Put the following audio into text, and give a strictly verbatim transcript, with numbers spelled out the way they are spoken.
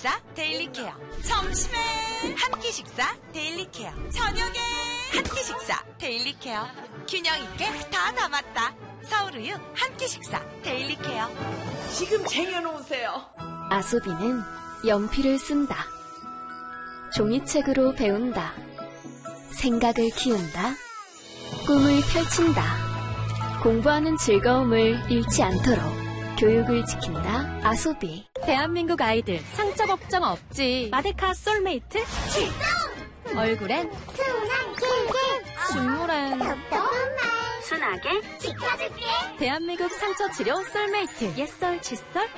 식사 데일리 케어. 점심에 한 끼 식사 데일리 케어. 저녁에 한 끼 식사 데일리 케어. 균형 있게 다 담았다. 서울우유 한 끼 식사 데일리 케어. 지금 쟁여놓으세요. 아소비는 연필을 쓴다. 종이책으로 배운다. 생각을 키운다. 꿈을 펼친다. 공부하는 즐거움을 잃지 않도록 교육을 지킨다. 아소비. 대한민국 아이들 상처 걱정 없지. 마데카 솔메이트 출동! 얼굴엔 순한 꿀꿀, 중물엔 답답한 말 순하게 지켜줄게. 대한민국 상처 치료 솔메이트. 옛설 칫솔